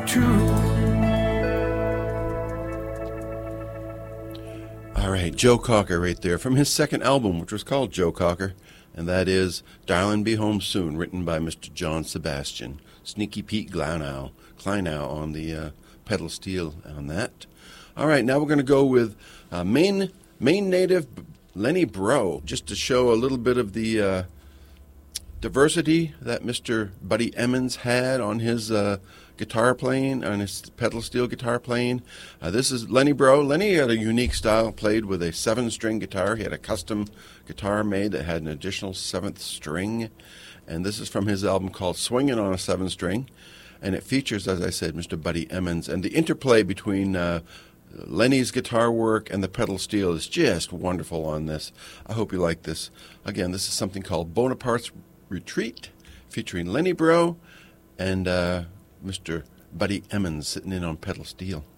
true. All right, Joe Cocker right there from his second album, which was called Joe Cocker, and that is Darlin' Be Home Soon, written by Mr. John Sebastian. Sneaky Pete Kleinow on the pedal steel on that. All right, now we're going to go with Maine native Lenny Breau, just to show a little bit of the diversity that Mr. Buddy Emmons had on his guitar playing, on his pedal steel guitar playing. This is Lenny Breau. Lenny had a unique style, played with a 7-string guitar. He had a custom guitar made that had an additional 7th string. And this is from his album called Swingin' on a 7-String. And it features, as I said, Mr. Buddy Emmons. And the interplay between Lenny's guitar work and the pedal steel is just wonderful on this. I hope you like this. Again, this is something called Bonaparte's Retreat, featuring Lenny Breau and Mr. Buddy Emmons sitting in on pedal steel.